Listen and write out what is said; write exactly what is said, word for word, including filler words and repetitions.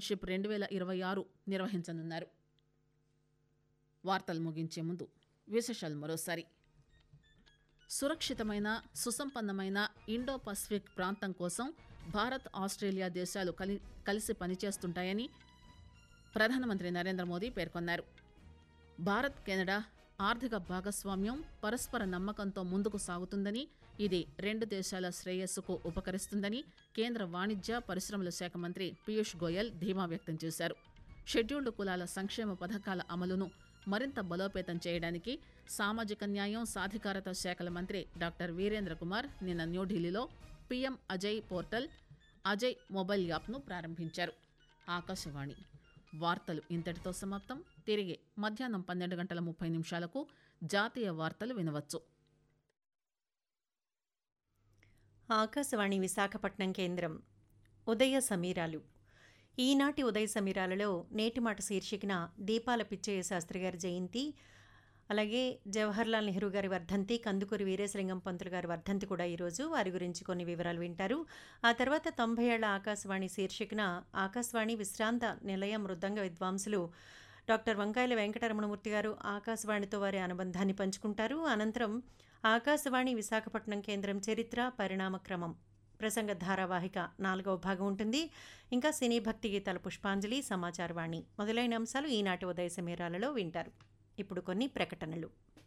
Championship రెండు వేల ఇరవై ఆరు నిర్వహించనున్నారు. వార్తలు ముగించే ముందు విశేషాలు మరోసారి. సురక్షితమైన సుసంపన్నమైన ఇండో పసిఫిక్ ప్రాంతం కోసం భారత్ ఆస్ట్రేలియా దేశాలు కలి కలిసి పనిచేస్తుంటాయని ప్రధానమంత్రి నరేంద్ర మోదీ పేర్కొన్నారు. భారత్ కెనడా ఆర్థిక భాగస్వామ్యం పరస్పర నమ్మకంతో ముందుకు సాగుతుందని, ఇది రెండు దేశాల శ్రేయస్సుకు ఉపకరిస్తుందని కేంద్ర వాణిజ్య పరిశ్రమల శాఖ మంత్రి పీయూష్ గోయల్ ధీమా వ్యక్తం చేశారు. షెడ్యూల్డ్ కులాల సంక్షేమ పథకాల అమలును మరింత బలోపేతం చేయడానికి సామాజిక న్యాయం సాధికారత శాఖల మంత్రి డాక్టర్ వీరేంద్ర కుమార్ నిన్న న్యూఢిల్లీలో PM Ajay portal Ajay mobile యాప్ను ప్రారంభించారు. ఆకాశవాణి వార్తలు ఇంతటితో సమాప్తం. తిరిగి మధ్యాహ్నం పన్నెండు గంటల ముప్పై నిమిషాలకు జాతీయ వార్తలు వినవచ్చు. ఆకాశవాణి విశాఖపట్నం కేంద్రం. ఉదయ సమీరాలు. ఈనాటి ఉదయ సమీరాలలో నేటి మాట శీర్షికన దీపాల పిచ్చయ్య శాస్త్రి గారి జయంతి, అలాగే జవహర్లాల్ నెహ్రూ గారి వర్ధంతి, కందుకూరి వీరేశలింగం పంతులు గారి వర్ధంతి కూడా ఈరోజు. వారి గురించి కొన్ని వివరాలు వింటారు. ఆ తర్వాత తొంభై ఏళ్ల ఆకాశవాణి శీర్షికన ఆకాశవాణి విశ్రాంత నిలయ మృదంగ విద్వాంసులు డాక్టర్ వంకాయల వెంకటరమణమూర్తి గారు ఆకాశవాణితో వారి అనుబంధాన్ని పంచుకుంటారు. అనంతరం ఆకాశవాణి విశాఖపట్నం కేంద్రం చరిత్ర పరిణామక్రమం ప్రసంగ ధారావాహిక నాలుగవ భాగం ఉంటుంది. ఇంకా సినీ భక్తి గీతాల పుష్పాంజలి, సమాచారవాణి మొదలైన అంశాలు ఈనాటి ఉదయ సమీరాలలో వింటారు. ఇప్పుడు కొన్ని ప్రకటనలు.